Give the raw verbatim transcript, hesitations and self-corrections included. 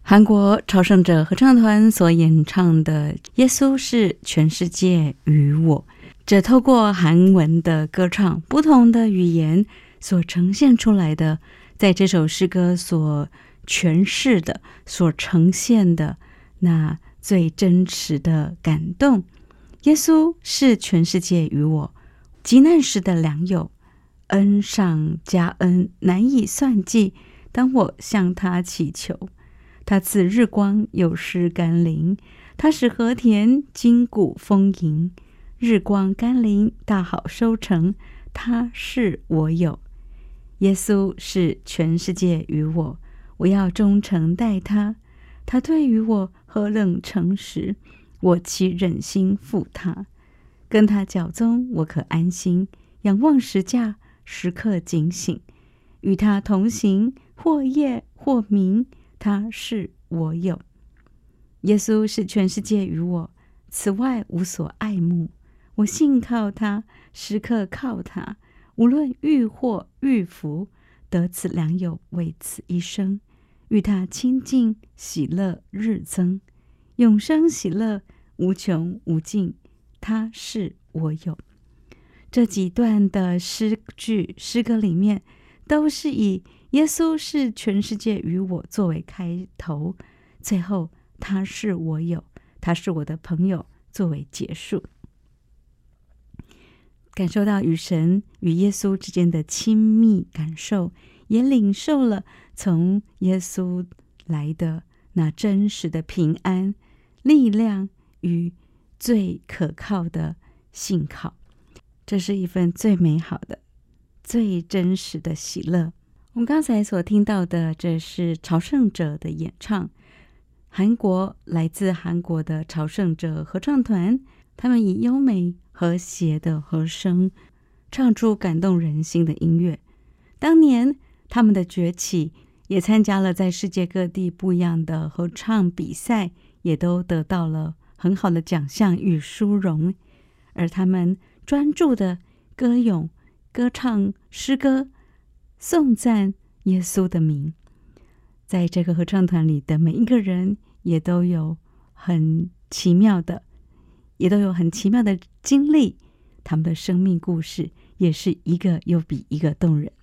韩国朝圣者合唱团所演唱的《耶稣是全世界与我》，这透过韩文的歌唱，不同的语言所呈现出来的，在这首诗歌所诠释的、所呈现的那最真实的感动。耶稣是全世界与我，急难时的良友，恩上加恩，难以算计。当我向他祈求，他赐日光，有时甘霖；他使和田筋骨丰盈。日光甘霖，大好收成，他是我有。耶稣是全世界与我，我要忠诚待他。他对于我何等诚实，我岂忍心负他？跟他脚踪，我可安心。仰望石架，时刻警醒。与他同行，或夜或明，他是我有。耶稣是全世界与我，此外无所爱慕。我信靠他，时刻靠他，无论遇祸遇福，得此良友，为此一生。与他亲近，喜乐日增，永生喜乐无穷无尽，他是我有。这几段的诗句诗歌里面，都是以耶稣是全世界与我作为开头，最后他是我有，他是我的朋友作为结束。感受到与神与耶稣之间的亲密感受，也领受了从耶稣来的那真实的平安、力量与最可靠的信靠。这是一份最美好的、最真实的喜乐。我们刚才所听到的，这是朝圣者的演唱，韩国来自韩国的朝圣者合唱团，他们以优美和谐的和声唱出感动人心的音乐。当年他们的崛起，也参加了在世界各地不一样的合唱比赛，也都得到了很好的奖项与殊荣。而他们专注的歌咏、歌唱诗歌，颂赞耶稣的名。在这个合唱团里的每一个人，也都有很奇妙的也都有很奇妙的经历，他们的生命故事也是一个又比一个动人。